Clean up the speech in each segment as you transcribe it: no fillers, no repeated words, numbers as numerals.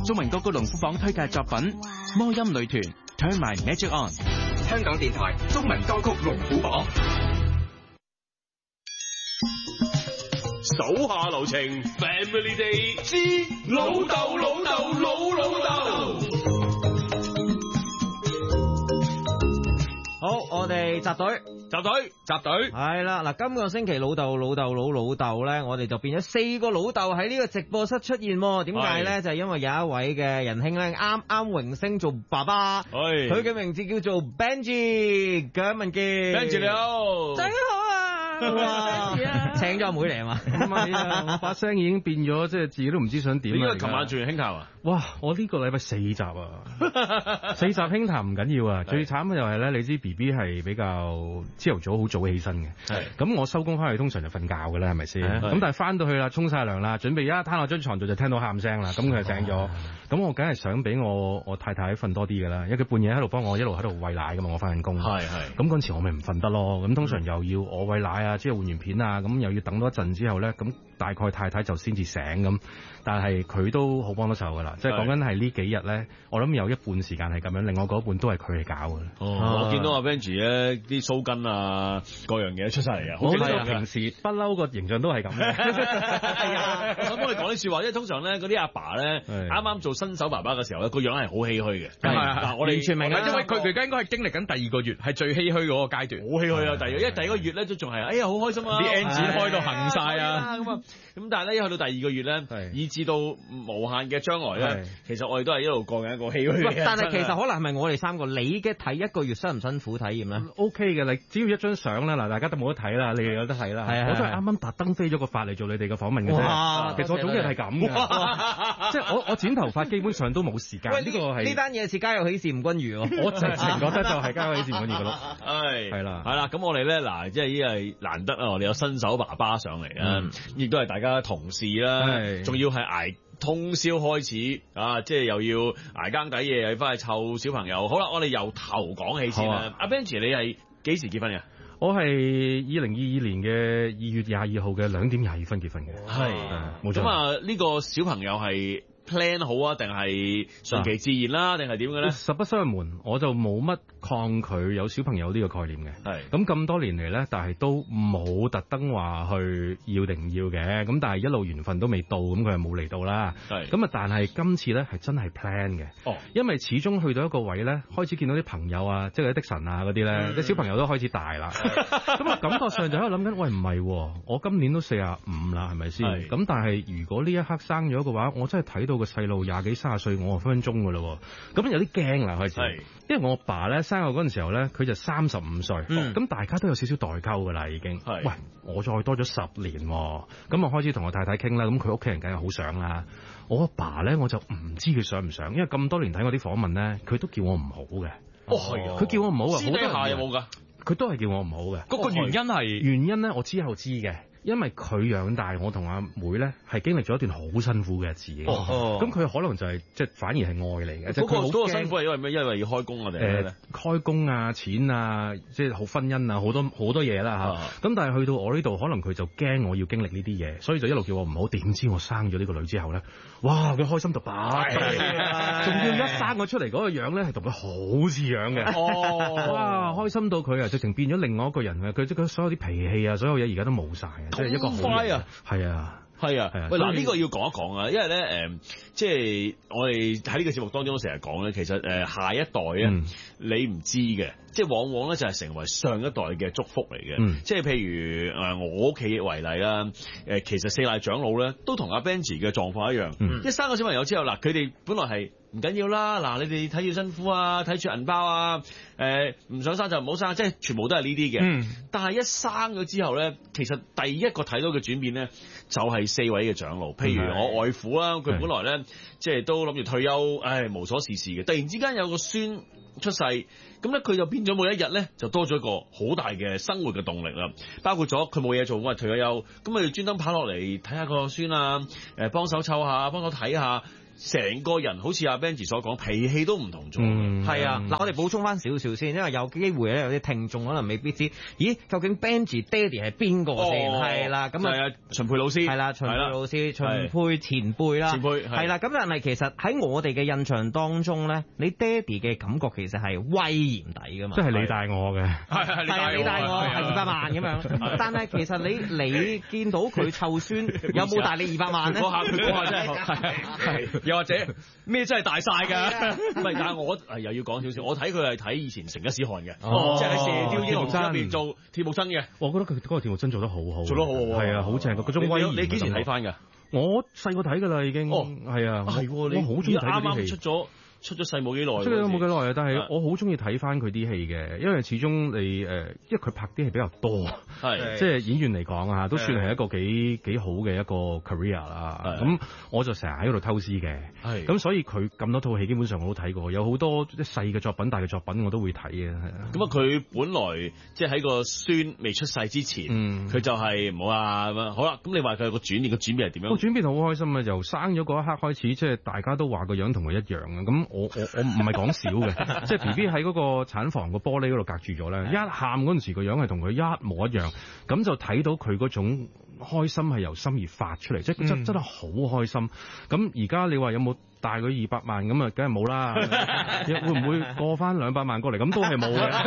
中文歌曲龍虎榜推介作品魔音女團 Turn My Magic On。 香港電台中文歌曲龍虎榜。 手下留情 Family Day 之老豆老豆老老豆。 好，我哋集隊。係啦，嗱，今個星期老豆老豆咧，我哋就變咗4個老豆喺呢個直播室出現。點解咧？就係因為有一位嘅仁兄咧，啱榮升做爸爸。佢嘅名字叫做 Benji 姜文傑。 Benji 你好， 大家好啊！哇，請咗阿妹嚟啊嘛？ 唔係啊，我把聲已經變咗，即係自己都唔知想點。 因為琴晚做完輕談啊？ 哇！我呢個禮拜4集啊，4集輕談唔緊要啊，最慘嘅就係咧，你知 B B 係比較朝頭早好早起身嘅，咁我收工翻去通常就瞓覺㗎啦，係咪先？咁但係翻到去啦，沖晒涼啦，準備一攤落張床度就聽到喊聲啦，咁佢就醒咗，咁我梗係想俾我太太瞓多啲㗎啦，因為佢半夜喺度幫我一路喺度餵奶㗎嘛，我翻緊工，咁嗰陣時我咪唔瞓得咯，咁通常又要我餵奶啊，之後換完片啊，咁又要等多一陣之後咧，咁大概太太就先至醒咁，但係佢都好幫得手㗎啦，即係講緊係呢幾日咧，我諗有一半時間係咁樣，另外嗰一半都係佢嚟搞㗎啦。 我見到阿 Benji 咧啲鬚根啊，各樣嘢出晒嚟啊！ 我呢個平時不嬲個形象都係咁嘅。 係啊，我想幫你講啲説話，因為通常咧嗰啲阿爸咧啱啱做新手爸爸嘅時候咧，個樣係好唏噓嘅。嗱，我哋完全明啊， 因為佢而家應該係經歷緊第2個月，係最唏噓嗰個階段。 好唏噓啊！因為第1個月咧都仲係，哎呀好開心啊！ 啲 N 字開到行晒啊！ 咁但係咧一去到第2個月咧，以至到無限嘅將來咧，其實我哋都係一路過緊一個唏噓嘅。 但係其實可能係咪我哋3個，你嘅第1個月辛唔辛苦體驗咧 ？OK 嘅，你只要一張相啦，嗱，大家都冇得睇啦，你哋有得睇啦。我都係啱啱特登飛咗個髮嚟做你哋嘅訪問嘅啫。其實我總之係咁嘅，即係我剪頭髮基本上都冇時間。呢個係呢單嘢似家有喜事吳君如喎。 我直情覺得就係家有喜事吳君如嘅咯。係啦， 咁我哋咧嗱，即係依係難得啊！我哋有新手爸爸上嚟啦，亦都係大家同事啦，仲要係捱通宵開始啊！即係又要捱更抵夜，又要翻去湊小朋友。好啦，我哋由頭講起先啦。阿 Benji，你係幾時結婚嘅？ 我係2022年嘅2月22號嘅2點22分結婚嘅。 係，冇錯。咁啊，呢個小朋友係plan 好啊，定係順其自然啦，定係點嘅咧？ 實不相瞞，我就冇乜抗拒有小朋友呢個概念嘅。係咁多年嚟咧，但係都冇特登話去要定唔要嘅。咁但係一路緣分都未到，咁佢係冇嚟到啦。係咁啊，但係今次咧係真係 plan 嘅。哦，因為始終去到一個位咧，開始見到啲朋友啊，即係啲神啊嗰啲咧，啲小朋友都開始大啦。咁啊，感覺上就喺度諗緊，喂，唔係，我今年都45啦，係咪先？咁但係如果呢一刻生咗嘅話，我真係睇到個細路20幾30歲，我分分鐘噶咯。咁有啲驚啦開始，因為我阿爸咧生我嗰陣時候咧，佢就35歲，咁大家都有少少代溝噶啦已經。喂，我再多咗10年，咁我開始同我太太傾啦，咁佢屋企人梗係好想啦。我阿爸咧，我就唔知佢想唔想，因為咁多年睇我啲訪問咧，佢都叫我唔好嘅。哦，係啊，佢叫我唔好啊， 私底下有冇噶？ 佢都係叫我唔好嘅。 嗰個原因咧， 我之後知嘅。因為佢養大我同阿妹咧，係經歷咗一段好辛苦嘅日子嘅。咁佢可能就係即係反而係愛嚟嘅。 嗰個辛苦係因為咩？因為要開工啊定係咩咧？ 開工啊、錢啊，即係好婚姻啊，好多嘢啦嚇。咁但係去到我呢度，可能佢就驚我要經歷呢啲嘢，所以就一路叫我唔好。點知我生咗呢個女之後咧，哇！佢開心到仲要一生我出嚟嗰個樣咧，係同佢好似樣嘅。哇！開心到佢啊，直情變咗另外一個人啊！佢即係所有啲脾氣啊，所有嘢而家都冇晒。即係一個好快啊！係啊，係啊， 喂嗱，呢個要講一講啊，因為咧即係我哋喺呢個節目當中成日講咧，其實下一代啊，你唔知嘅，即係往往咧就係成為上一代嘅祝福嚟嘅。即係譬如我屋企為例啦，其實4大長老咧都同阿 Benji 嘅狀況一樣，一生個小朋友之後嗱，佢哋本來係唔緊要啦，嗱你哋睇住辛苦啊，睇住銀包啊，唔想生就唔好生，即係全部都係呢啲嘅。但係一生咗之後咧，其實第一個睇到嘅轉變咧，就係4位嘅長老。譬如我外父啊，佢本來咧即係都諗住退休，無所事事嘅，突然之間有個孫出世，咁咧佢就變咗每一日咧就多咗一個好大嘅生活嘅動力啦。包括咗佢冇嘢做，我係退咗休，咁佢哋專登跑落嚟睇下個孫啊，幫手湊下，幫手睇下。 成個人好似阿 Benji 所講，脾氣都唔同咗。 係啊，嗱，我哋補充翻少少先，因為有機會咧，有啲聽眾可能未必知，咦，究竟 Benji 爹哋係邊個先？係啦，咁啊， 秦沛老師係啦，秦沛老師，秦沛前輩啦， 前輩係啦。咁但係其實喺我哋嘅印象當中咧，你爹哋嘅感覺其實係威嚴底噶嘛， 即係你帶我嘅， 係你帶我係200萬咁樣。但係其實你見到佢湊孫有冇帶你200萬咧？ 嗰下真係，又或者咩真係大晒㗎？唔係，但係我又要講少少，我睇佢係睇以前成吉思汗嘅，即係喺《射雕英雄傳》入邊做鐵木真嘅。 我覺得佢嗰個鐵木真做得好好， 做得好好， 係啊，好正嗰種威嚴。 你幾時睇翻㗎？ 我細個睇㗎啦，已經。係啊， 係我好中意睇嗰啲戲。 出咗世冇幾耐， 出咗冇幾耐啊！但係我好中意睇翻佢啲戲嘅，因為始終你因為佢拍啲戲比較多，即係演員嚟講啊，都算係一個幾好嘅一個 career 啦。咁我就成日喺度偷師嘅，咁所以佢咁多套戲基本上我都睇過，有好多啲細嘅作品、大嘅作品我都會睇嘅。 咁啊，佢本來即係喺個孫未出世之前，佢就係唔好啊咁樣。好啦，咁你話佢個轉變係點樣？個轉變好開心啊！由生咗嗰一刻開始，即係大家都話個樣同佢一樣啊！咁我唔係講笑嘅，即係 B B 喺嗰個產房個玻璃嗰度隔住咗咧，一喊嗰陣時個樣係同佢一模一樣，咁就睇到佢嗰種開心係由心而發出嚟，即係真係好開心。咁而家你話有冇帶佢200萬咁啊？梗係冇啦，會唔會過翻200萬過嚟？咁都係冇嘅。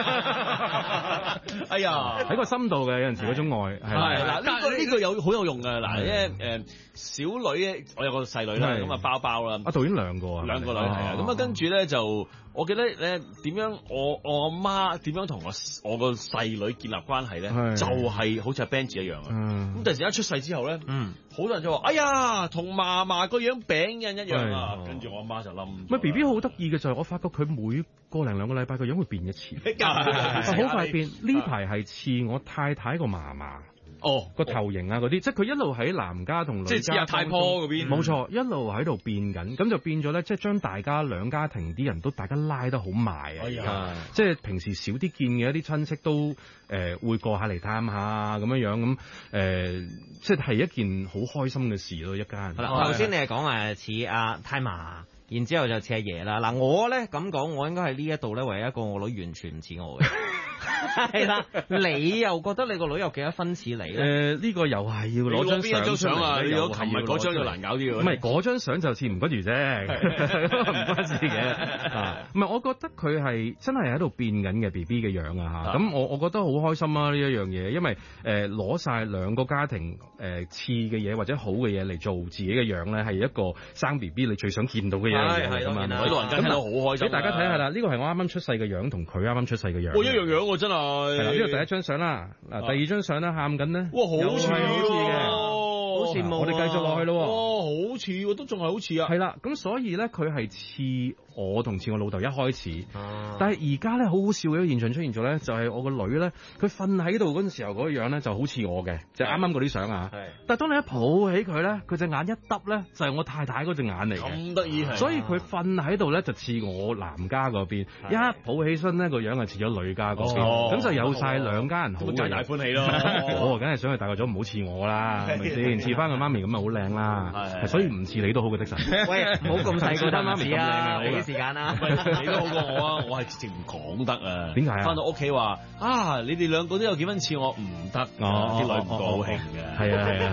哎呀，喺個心度嘅有陣時嗰種愛係嗱， 呢個有好有用㗎嗱，因為小女我有個細女啦，咁啊包包啦， 導演兩個女係啊，咁啊跟住咧就我記得咧點樣我阿媽點樣同我個細女建立關係咧，就係好似阿 Benji 一樣啊。咁突然之間出世之後咧，好多人就話：哎呀，同嫲嫲個樣餅印一樣啊！跟住我阿媽就冧。 咪 B B 好得意嘅就係我發覺佢每個零兩個禮拜個樣會變一次，好快變。呢排係似我太太個嫲嫲。個頭型啊嗰啲，即係佢一路喺男家同女家， 即係似阿太婆嗰邊， 冇錯，一路喺度變緊，咁就變咗咧，即係將大家兩家庭啲人都大家拉得好埋啊！即係平時少啲見嘅一啲親戚都會過下嚟探下咁樣咁即係一件好開心嘅事咯，一家人。 頭先你係講似阿太嫲，然之後就似阿爺啦。嗱，我咧咁講，我應該係呢一度咧唯一一個我女完全唔似我嘅。係啦，你又覺得你個女有幾多分似你咧？ 呢個又係要攞張相啊！ 你有琴日嗰張就難搞啲喎。 唔係嗰張相就似吳君如啫，唔關事嘅。唔係，我覺得佢係真係喺度變緊嘅 B B 嘅樣啊嚇。咁我覺得好開心啊呢一樣嘢，因為攞晒兩個家庭似嘅嘢或者好嘅嘢嚟做自己嘅樣咧，係一個生 B B 你最想見到嘅嘢嚟㗎嘛。 老人家睇到好開心。 俾大家睇下啦，呢個係我啱啱出世嘅樣同佢啱啱出世嘅樣。 一樣樣喎，真係。 係啦，呢個第一張相啦，嗱，第二張相咧喊緊咧， 哇，好似嘅， 好羨慕。 我哋繼續落去咯， 好似喎，都仲係好似啊。 係啦，咁所以咧，佢係似我同似我老豆一開始，但係而家咧好好笑嘅一個現象出現咗咧，就係我個女咧，佢瞓喺度嗰陣時候嗰個樣咧就好似我嘅，就啱啱嗰啲相啊。但係當你一抱起佢咧，佢隻眼一耷咧，就係我太太嗰隻眼嚟嘅。 咁得意係。 所以佢瞓喺度咧就似我男家嗰邊，一抱起身咧個樣係似咗女家嗰邊，咁就有晒兩家人好嘅。 大歡喜咯！ 我梗係想佢大個咗唔好似我啦，係咪先？似翻佢媽咪咁咪好靚啦。所以唔似你都好嘅，的神。 喂，唔好咁細個得媽咪啊！俾啲時間啊！ 你都好過我啊！我係直情唔講得啊！ 點解啊？ 翻到屋企話你哋兩個都有幾分似我，唔得，啲女唔高興嘅。 係啊係啊。